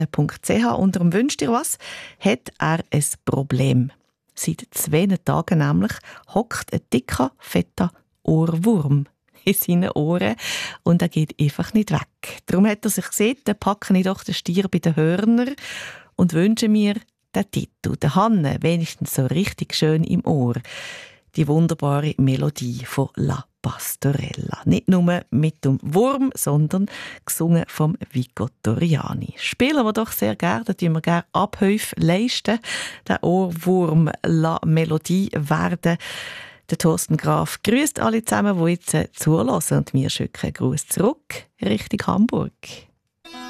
Unter dem «Wünsch dir was» hat er ein Problem. Seit 2 Tagen nämlich hockt ein dicker, fetter Ohrwurm in seinen Ohren und er geht einfach nicht weg. Darum hat er sich gesagt, dann packe ich doch den Stier bei den Hörnern und wünsche mir den Titel, der Hanne, wenigstens so richtig schön im Ohr. Die wunderbare Melodie von La Pastorella. Nicht nur mit dem Wurm, sondern gesungen vom Vico Toriani. Spielen wir doch sehr gerne, da tun wir gerne Abhilfe leisten. Der Ohrwurm La Melodie werden. Der Thorsten Graf grüßt alle zusammen, die jetzt zulassen und wir schicken einen Gruß zurück Richtung Hamburg.